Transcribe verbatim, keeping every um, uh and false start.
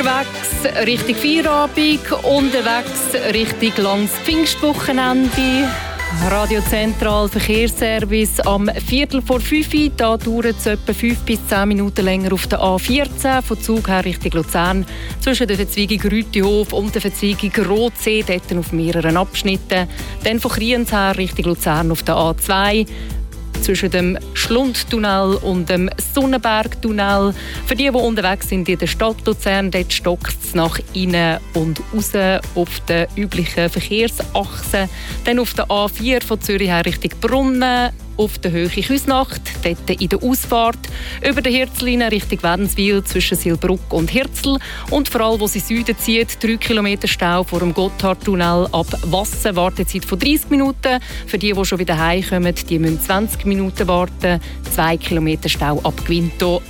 Unterwegs Richtung Feierabend, unterwegs Richtung langes Pfingstwochenende. Radio Zentral Verkehrsservice am Viertel vor fünf. Da dauert es etwa fünf bis zehn Minuten länger auf der A vierzehn von Zug her Richtung Luzern. Zwischen der Verzweigung Rütihof und der Verzweigung Rotsee, dort auf mehreren Abschnitten. Dann von Kriens her Richtung Luzern auf der A zwei. Zwischen dem Schlundtunnel und dem Sonnenbergtunnel. Für die, die unterwegs sind in der Stadt Luzern, dort stockt es nach innen und raus auf der üblichen Verkehrsachse. Dann auf der A vier von Zürich her Richtung Brunnen, auf der Höhe Küsnacht, dort in der Ausfahrt, über der Hirzlinie Richtung Wädenswil zwischen Silbruck und Hirzl und vor allem, wo sie Süden zieht, drei Kilometer Stau vor dem Gotthardtunnel ab Wassen, Wartezeit von dreißig Minuten. Für die, die schon wieder heimkommen, die müssen zwanzig Minuten warten, zwei Kilometer Stau ab Gwinto